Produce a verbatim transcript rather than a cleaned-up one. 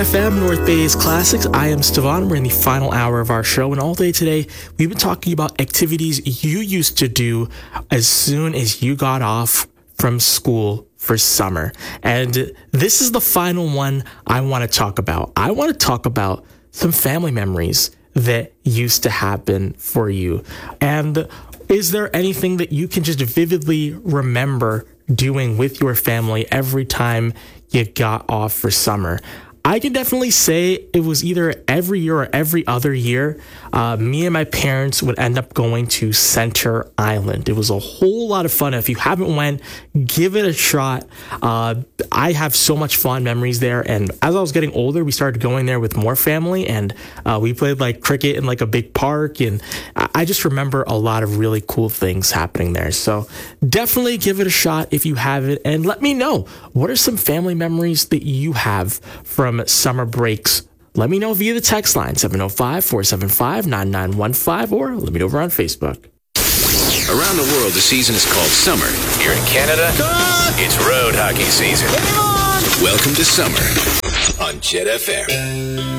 F M North Bay's Classics. I am Stevan. We're in the final hour of our show, and all day today we've been talking about activities you used to do as soon as you got off from school for summer. And this is the final one I want to talk about. I want to talk about some family memories that used to happen for you. And is there anything that you can just vividly remember doing with your family every time you got off for summer? I can definitely say it was either every year or every other year. Uh, me and my parents would end up going to Center Island. It was a whole lot of fun. If you haven't went, give it a shot. Uh, I have so much fond memories there. And as I was getting older, we started going there with more family, and uh, we played like cricket in like a big park. And I just remember a lot of really cool things happening there. So definitely give it a shot if you haven't, and let me know, what are some family memories that you have from summer breaks? Let me know via the text line seven oh five, four seven five, nine nine one five, or let me know over on Facebook. Around the world, the season is called summer. Here in Canada, it's road hockey season. Welcome to summer on Jet F M.